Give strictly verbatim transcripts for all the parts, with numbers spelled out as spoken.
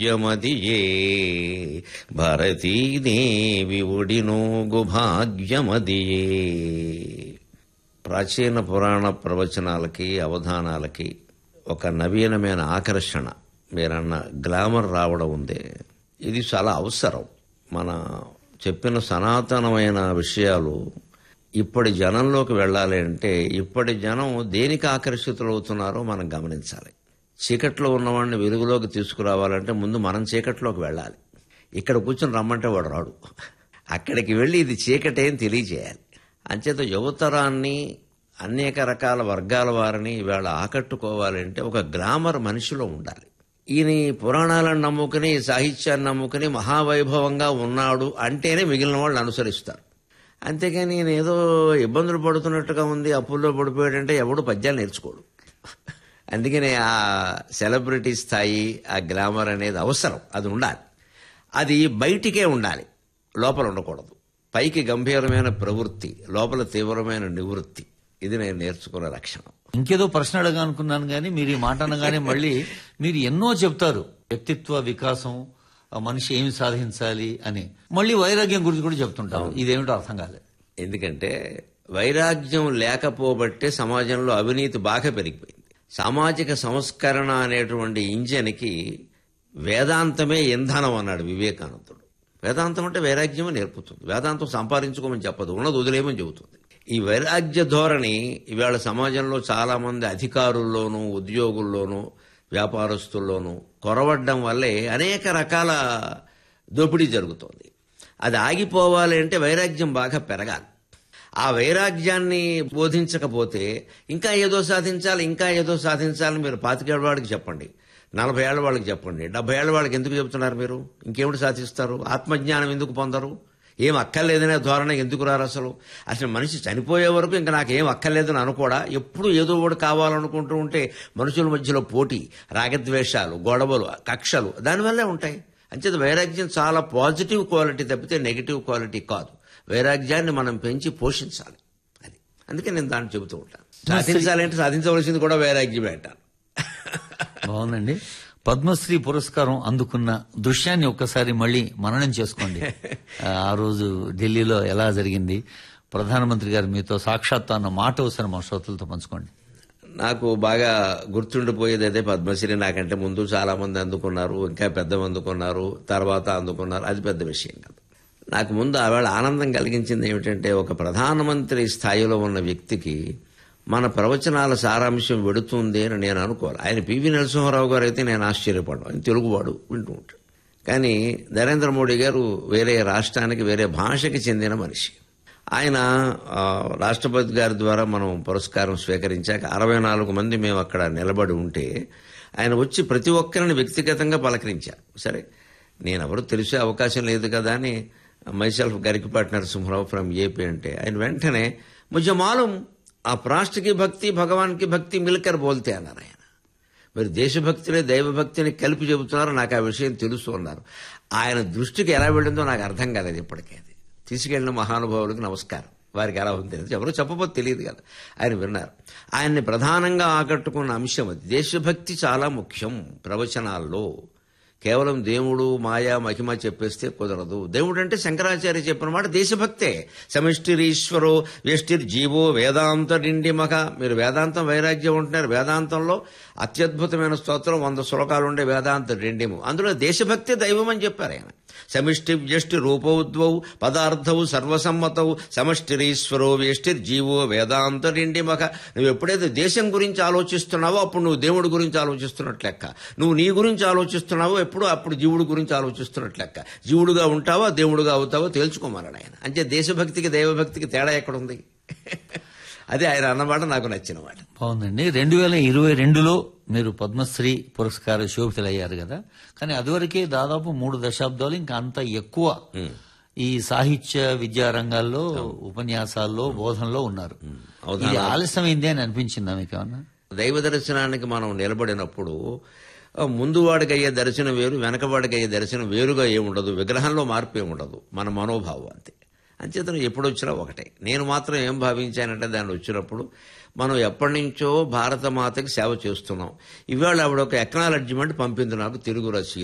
భాగ్యమదియే భారతీదేవి ఒడినోగు భాగ్యమదియే. ప్రాచీన పురాణ ప్రవచనాలకి అవధానాలకి ఒక నవీనమైన ఆకర్షణ, మీరన్న గ్లామర్ రావడం ఉంది. ఇది చాలా అవసరం. మన చెప్పిన సనాతనమైన విషయాలు ఇప్పటి జనంలోకి వెళ్ళాలి అంటే ఇప్పటి జనం దేనికి ఆకర్షితులవుతున్నారో మనం గమనించాలి. చీకట్లో ఉన్నవాడిని వెలుగులోకి తీసుకురావాలంటే ముందు మనం చీకట్లోకి వెళ్ళాలి. ఇక్కడ కూర్చొని రమ్మంటే వాడు రాడు. అక్కడికి వెళ్ళి ఇది చీకటే అని తెలియజేయాలి. అంచేత యువతరాన్ని, అనేక రకాల వర్గాల వారిని ఇవాళ ఆకట్టుకోవాలంటే ఒక గ్లామర్ మనిషిలో ఉండాలి. ఈయన పురాణాలను నమ్ముకుని, సాహిత్యాన్ని నమ్ముకుని మహావైభవంగా ఉన్నాడు అంటేనే మిగిలిన వాళ్ళు అనుసరిస్తారు. అంతేగాని నేను ఏదో ఇబ్బందులు పడుతున్నట్టుగా ఉంది, అప్పుల్లో పడిపోయాడంటే ఎవడు పద్యాలు నేర్చుకోడు. అందుకనే ఆ సెలబ్రిటీ స్థాయి, ఆ గ్లామర్ అనేది అవసరం. అది ఉండాలి. అది బయటికే ఉండాలి, లోపల ఉండకూడదు. పైకి గంభీరమైన ప్రవృత్తి, లోపల తీవ్రమైన నివృత్తి. ఇది నేను నేర్చుకున్న లక్షణం. ఇంకేదో ప్రశ్న అడగా అనుకున్నాను కానీ మీరు ఈ మాట అనగానే మళ్ళీ మీరు ఎన్నో చెప్తారు. వ్యక్తిత్వ వికాసం, మనిషి ఏమి సాధించాలి అని. మళ్ళీ వైరాగ్యం గురించి కూడా చెప్తుంటారు. ఇదేమిటో అర్థం కాలేదు. ఎందుకంటే వైరాగ్యం లేకపోబట్టే సమాజంలో అవినీతి బాగా పెరిగిపోయింది. సామాజిక సంస్కరణ అనేటువంటి ఇంజన్కి వేదాంతమే ఇంధనం అన్నాడు వివేకానందుడు. వేదాంతం అంటే వైరాగ్యమే నేర్పుతుంది. వేదాంతం సంపాదించుకోమని చెప్పదు, ఉన్నది వదిలేమని చెబుతుంది. ఈ వైరాగ్య ధోరణి ఇవాళ సమాజంలో చాలా మంది అధికారుల్లోనూ, ఉద్యోగుల్లోనూ, వ్యాపారస్తుల్లోనూ కొరవడ్డం వల్లే అనేక రకాల దోపిడీ జరుగుతోంది. అది ఆగిపోవాలి అంటే వైరాగ్యం బాగా పెరగాలి. ఆ వైరాగ్యాన్ని బోధించకపోతే ఇంకా ఏదో సాధించాలి, ఇంకా ఏదో సాధించాలని మీరు పాతికేళ్ల వాడికి చెప్పండి, నలభై ఏళ్ల వాళ్ళకి చెప్పండి, డెబ్బై ఏళ్ల వాళ్ళకి ఎందుకు చెబుతున్నారు మీరు? ఇంకేమిటి సాధిస్తారు? ఆత్మజ్ఞానం ఎందుకు పొందరు? ఏం అక్కర్లేదనే ధోరణి ఎందుకు రారు? అసలు అసలు మనిషి చనిపోయే వరకు ఇంకా నాకేం అక్కర్లేదని అనుకోడా? ఎప్పుడు ఏదో ఒకటి కావాలనుకుంటూ ఉంటే మనుషుల మధ్యలో పోటీ, రాగద్వేషాలు, గొడవలు, కక్షలు దానివల్లే ఉంటాయి. అంచేత వైరాగ్యం చాలా పాజిటివ్ క్వాలిటీ తప్పితే నెగిటివ్ క్వాలిటీ కాదు. వైరాగ్యాన్ని మనం పెంచి పోషించాలి. అది అందుకే నేను దాన్ని చెబుతూ ఉంటాను. సాధించాలంటే సాధించవలసింది కూడా వైరాగ్యమే అంటాను. బాగుందండి. పద్మశ్రీ పురస్కారం అందుకున్న దృశ్యాన్ని ఒక్కసారి మళ్ళీ మననం చేసుకోండి. ఆ రోజు ఢిల్లీలో ఎలా జరిగింది, ప్రధానమంత్రి గారు మీతో సాక్షాత్తు అన్న మాట ఒకసారి మా శ్రోతలతో పంచుకోండి. నాకు బాగా గుర్తుండిపోయేది అదే. పద్మశ్రీ నాకంటే ముందు చాలా మంది అందుకున్నారు, ఇంకా పెద్ద అందుకున్నారు, తర్వాత అందుకున్నారు. అది పెద్ద విషయం కాదు. నాకు ముందు ఆవేళ ఆనందం కలిగించింది ఏమిటంటే, ఒక ప్రధానమంత్రి స్థాయిలో ఉన్న వ్యక్తికి మన ప్రవచనాల సారాంశం వెడుతుంది అని నేను అనుకోవాలి. ఆయన పివి నరసింహారావు గారు అయితే నేను ఆశ్చర్యపడ్డాను. ఆయన తెలుగువాడు, వింటూ ఉంటాడు. కానీ నరేంద్ర మోడీ గారు వేరే రాష్ట్రానికి, వేరే భాషకి చెందిన మనిషి. ఆయన రాష్ట్రపతి గారి ద్వారా మనం పురస్కారం స్వీకరించాక అరవై నాలుగు మంది మేము అక్కడ నిలబడి ఉంటే ఆయన వచ్చి ప్రతి ఒక్కరిని వ్యక్తిగతంగా పలకరించారు. సరే, నేనెవరు తెలిసే అవకాశం లేదు కదా అని myself Garikapati Narasimha Rao from AP అంటే ఆయన వెంటనే ముझे मालूम आप राष्ट्र की भक्ति भगवान की भक्ति मिलकर बोलते అన్నారు. ఆయన మీరు దేశభక్తిని, దైవభక్తిని కలిపి చెబుతున్నారు, నాకు ఆ విషయం తెలుసు అన్నారు. ఆయన దృష్టికి ఎలా వెళ్ళిందో నాకు అర్థం కాలేదు ఇప్పటికే. అది తీసుకెళ్లిన మహానుభావులకు నమస్కారం. వారికి ఎలా ఉంది ఎవరు చెప్పబోతే తెలియదు కదా. ఆయన విన్నారు. ఆయన్ని ప్రధానంగా ఆకట్టుకున్న అంశం అది. దేశభక్తి చాలా ముఖ్యం ప్రవచనాల్లో. కేవలం దేవుడు, మాయా, మహిమ చెప్పేస్తే కుదరదు. దేవుడు అంటే శంకరాచార్య చెప్పిన మాట దేశభక్తే. సమిష్టిరీశ్వరో వ్యష్టిర్ జీవో వేదాంత డిండిమక. మీరు వేదాంతం వైరాగ్యం ఉంటున్నారు. వేదాంతంలో అత్యద్భుతమైన స్తోత్రం, వంద శ్లోకాలు ఉండే వేదాంత డిండిము. అందులో దేశభక్తే దైవం అని చెప్పారు ఆయన. సమిష్టి వ్యష్టి రూపౌద్వౌ పదార్థౌ సర్వసమ్మతౌ సమష్టిరీశ్వరో వ్యష్టిర్ జీవో వేదాంత డిండిమక. నువ్వు ఎప్పుడైతే దేశం గురించి ఆలోచిస్తున్నావో అప్పుడు నువ్వు దేవుడి గురించి ఆలోచిస్తున్నట్లు లెక్క. నువ్వు నీ గురించి ఆలోచిస్తున్నావో ఎప్పుడు అప్పుడు జీవుడి గురించి ఆలోచిస్తున్నట్లు లెక్క. జీవుడుగా ఉంటావో దేవుడుగా అవుతావో తేల్చుకోమన్నాడు ఆయన. అంటే దేశభక్తికి దైవభక్తికి తేడా ఎక్కడుంది? అదే ఆయన అన్నమాట నాకు నచ్చిన మాట. బాగుందండి. రెండు వేల ఇరవై రెండులో మీరు పద్మశ్రీ పురస్కార శోభితులయ్యారు కదా. కానీ అదివరకే దాదాపు మూడు దశాబ్దాలు ఇంకా అంత ఎక్కువ ఈ సాహిత్య విద్యా రంగాల్లో, ఉపన్యాసాల్లో, బోధనలో ఉన్నారు. ఇది ఆలస్యమైంది అని అనిపించిందా మీకు ఏమన్నా? దైవ దర్శనానికి మనం నిలబడినప్పుడు ముందు వాడికి అయ్యే దర్శనం వేరు, వెనకవాడికి అయ్యే దర్శనం వేరుగా ఏముండదు. విగ్రహంలో మార్పు ఏముండదు, మన మనోభావం అంతే. అంచేతను ఎప్పుడు వచ్చినా ఒకటే. నేను మాత్రం ఏం భావించానంటే దాన్ని వచ్చినప్పుడు మనం ఎప్పటి నుంచో భారత మాతకి సేవ చేస్తున్నాం. ఇవాళ ఆవిడ ఒక ఎక్నాలెడ్జ్మెంట్ పంపింది నాకు, తెలుగు రసీదు.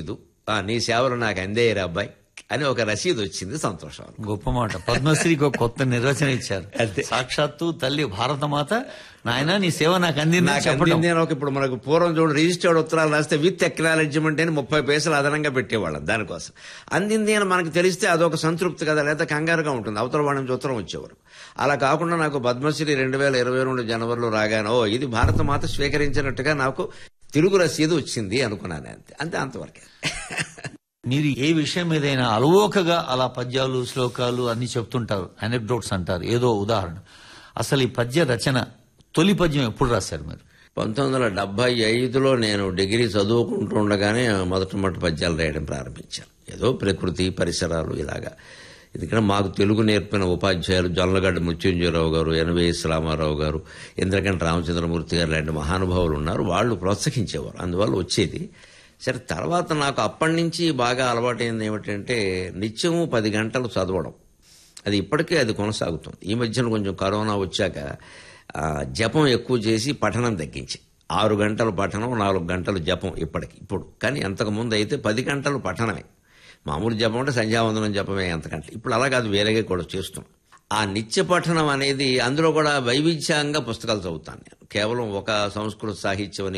"ఆ, నీ సేవలు నాకు అందేయరా అబ్బాయి" అని ఒక రసీదు వచ్చింది. సంతోషం. గొప్ప మాట. పద్మశ్రీకి ఒక కొత్త నిర్వచనం ఇచ్చారు. సాక్షాత్తు తల్లి భారతమాత నాయన నీ సేవ నాకు అందింది నాకు చెప్పడం. అందింది అని ఒక ఇప్పుడు మనకు పూర్వం చూడు రిజిస్టర్డ్ ఉత్తరాలు రాస్తే విత్ ఎక్నాలెడ్జ్మెంట్ అని ముప్పై పైసలు అదనంగా పెట్టేవాళ్ళం దానికోసం. అందింది అని మనకు తెలిస్తే అదొక సంతృప్తి కదా, లేదా కంగారుగా ఉంటుంది అవతల వాడి నుంచి ఉత్తరం వచ్చేవారు. అలా కాకుండా నాకు పద్మశ్రీ రెండు వేల ఇరవై రెండు జనవరిలో రాగానే ఓ ఇది భారతమాత స్వీకరించినట్టుగా నాకు తిరుగు రసీదు వచ్చింది అనుకున్నాను. అంతే అంతే అంతవరకే. మీరు ఏ విషయం మీదైనా అలవోకగా అలా పద్యాలు శ్లోకాలు అన్ని చెప్తుంటారు, అనెక్డోట్స్ అంటారు, ఏదో ఉదాహరణ. అసలు ఈ పద్య రచన తొలి పద్యం ఎప్పుడు రాశారు మీరు? పంతొమ్మిది వందల డెబ్బై ఐదులో నేను డిగ్రీ చదువుకుంటుండగానే మొదటి మొదటి పద్యాలు రాయడం ప్రారంభించాను. ఏదో ప్రకృతి పరిసరాలు ఇలాగా. ఎందుకంటే మాకు తెలుగు నేర్పిన ఉపాధ్యాయులు జొన్నలగడ్డ మృత్యుంజయరావు గారు, ఎన్వైఎస్ రామారావు గారు, ఇంద్రకంట రామచంద్రమూర్తి గారు లాంటి మహానుభావులు ఉన్నారు. వాళ్ళు ప్రోత్సహించేవారు, అందువల్ల వచ్చేది. సరే, తర్వాత నాకు అప్పటి నుంచి బాగా అలవాటైంది ఏమిటంటే నిత్యము పది గంటలు చదవడం. అది ఇప్పటికే అది కొనసాగుతుంది. ఈ మధ్యన కొంచెం కరోనా వచ్చాక జపం ఎక్కువ చేసి పఠనం తగ్గించి ఆరు గంటలు పఠనం, నాలుగు గంటలు జపం ఇప్పటికి ఇప్పుడు. కానీ అంతకుముందు అయితే పది గంటలు పఠనమే. మామూలు జపం అంటే సంధ్యావందనం జపమే అంతకంటే. ఇప్పుడు అలా కాదు, వేరేగా కూడా చేస్తున్నాం. ఆ నిత్య పఠనం అనేది అందులో కూడా వైవిధ్యంగా పుస్తకాలు చదువుతాను నేను. కేవలం ఒక సంస్కృత సాహిత్యం అని